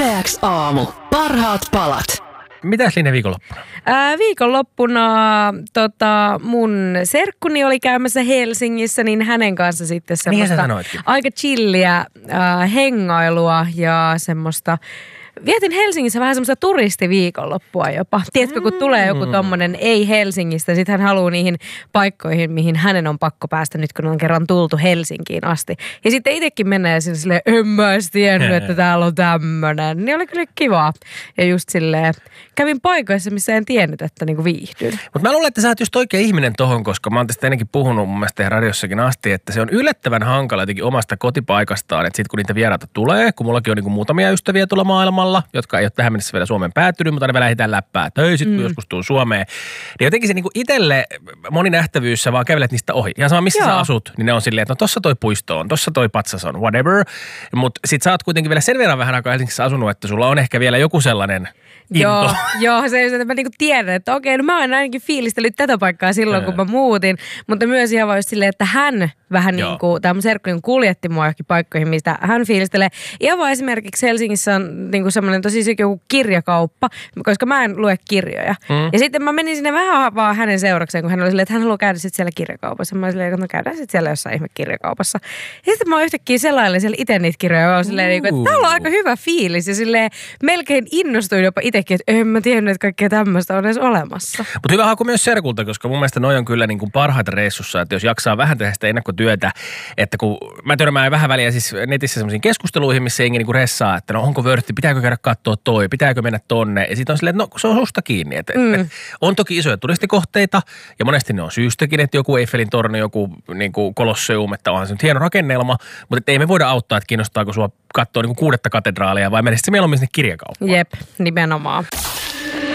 Yleäks aamu. Parhaat palat. Mitäs Line viikonloppuna? Viikonloppuna mun serkkuni oli käymässä Helsingissä, niin hänen kanssa sitten semmoista aika chilliä hengailua ja semmoista. Vietin Helsingissä vähän semmoista turistiviikonloppua jopa. Tiedätkö, kun tulee joku tommonen ei Helsingistä, sit hän haluaa niihin paikkoihin, mihin hänen on pakko päästä nyt, kun on kerran tultu Helsinkiin asti. Ja sitten itsekin menee ja silleen, en mä edes tiennyt, että täällä on tämmönen. Niin oli kyllä kivaa. Ja just silleen, kävin paikoissa, missä en tiennyt, että niinku viihdyn. Mutta mä luulen, että sä oot just oikea ihminen tohon, koska mä oon tästä ennenkin puhunut mun mielestä radiossakin asti, että se on yllättävän hankala jotenkin omasta kotipaikastaan, että sit kun niitä vieraita tulee, kun mullakin on niinku muutamia ystäviä tuolla maailmalla, jotka ei ole tähän mennessä vielä Suomeen päättynyt, mutta ne vielä lähdetään läppää töisit, kun joskus tuu Suomeen. Niin jotenkin se niinku itselle moninähtävyys, sä vaan kävelet niistä ohi. Ihan sama, missä sä asut, niin ne on silleen, että no tossa toi puisto on, tossa toi patsas on, whatever. Mutta sit sä oot kuitenkin vielä sen verran vähän aikaa Helsingissä asunut, että sulla on ehkä vielä joku sellainen into. Joo, se että mä niinku tiedän, että okei, no mä oon ainakin fiilistellyt tätä paikkaa silloin, kun mä muutin, mutta myös ihan vaan just silleen, että hän vähän niinku, tämä mun serkku kuljetti mua johonkin paikkoihin, mistä hän fiilistelee. Ihan vaan esimerkiksi Helsingissä on niinku semmoinen tosi joku kirjakauppa, koska mä en lue kirjoja. Ja sitten mä menin sinne vähän vaan hänen seurakseen, kun hän oli silleen, että hän haluaa käydä sitten siellä kirjakaupassa. Mä olin silleen, että no käydään sitten siellä jossain ihme kirjakaupassa. Ja sitten mä oon yhtäkkiä sellainen siellä itse niitä kirjoja, ja silleen, että täällä on aika hyvä fiilis. Ja silleen melkein innostuin jopa itsekin, että en mä tiennyt, että kaikkea tämmöistä on edes olemassa. Mutta hyvä haku myös serkulta, koska mun mielestä noi on kyllä niin kuin parhaita reissussa, että jos jaksaa vähän tehdä sitä ennakkotyötä, että kun mä törmään vähän väliä siis netissä semmoisiin keskusteluihin, missä jengi niinku ressaa, että no onko vörtti, pitääkö käydä katsoa toi, pitääkö mennä tonne. Ja sitten on silleen, että no se on susta kiinni. Et on toki isoja turistikohteita ja monesti ne on syystäkin, että joku Eiffelin torni, joku niinku Kolosseum, että onhan se nyt hieno rakennelma, mutta ei me voida auttaa, että kiinnostaako sua katsoa niinku 6. katedraalia vai mennä sitten mieluummin sinne kirjakauppaan. Jep, nimenomaan.